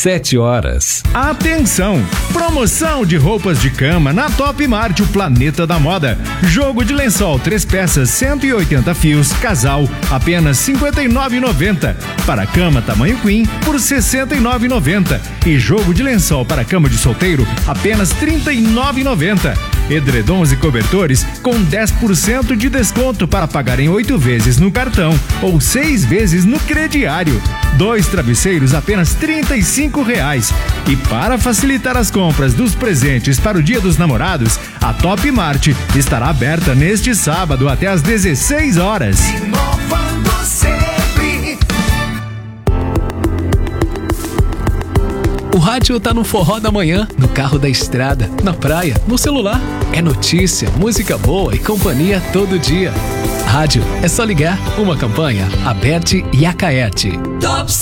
7h. Atenção! Promoção de roupas de cama na Top Mart, o planeta da moda. Jogo de lençol 3 peças, 180 fios, casal, apenas R$ 59,90. Para cama tamanho queen, por R$ 69,90. E jogo de lençol para cama de solteiro, apenas R$ 39,90. Edredons e cobertores com 10% de desconto para pagar em 8 vezes no cartão ou 6 vezes no crediário. 2 travesseiros apenas R$ 35,00. E para facilitar as compras dos presentes para o Dia dos Namorados, a Top Mart estará aberta neste sábado até às 16h. Inovando sempre. O rádio tá no forró da manhã, no carro da estrada, na praia, no celular. É notícia, música boa e companhia todo dia. Rádio, é só ligar. Uma campanha, Aberte e Acaete. Top